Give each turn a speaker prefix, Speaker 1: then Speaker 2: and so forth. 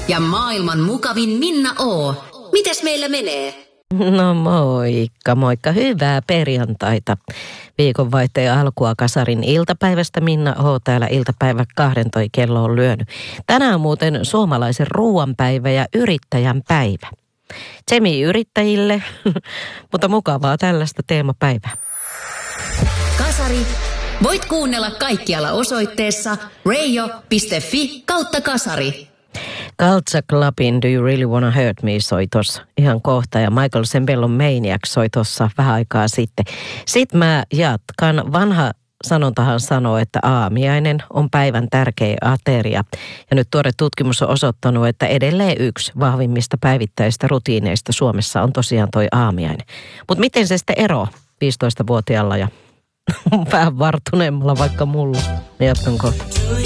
Speaker 1: ja maailman mukavin Minna O. Mites meillä menee?
Speaker 2: No moikka. Hyvää perjantaita. Viikonvaihteen alkua Kasarin iltapäivästä. Minna O. täällä iltapäivä 12 kello on lyönyt. Tänään on muuten suomalaisen ruuanpäivä ja yrittäjän päivä. Tsemi yrittäjille, mutta mukavaa tällaista teemapäivää.
Speaker 1: Kasari. Voit kuunnella kaikkialla osoitteessa radio.fi/kasari.
Speaker 2: Culture Clubin Do You Really Wanna Hurt Me soi tossa ihan kohta ja Michael Sembellon Maniac soi tossa vähän aikaa sitten. Sitten mä jatkan. Vanha sanontahan sanoo, että aamiainen on päivän tärkein ateria. Ja nyt tuore tutkimus on osoittanut, että edelleen yksi vahvimmista päivittäisistä rutiineista Suomessa on tosiaan toi aamiainen. Mutta miten se sitten eroaa 15-vuotiaalla ja vähän varttuneemmalla vaikka mulla? Jatkanko?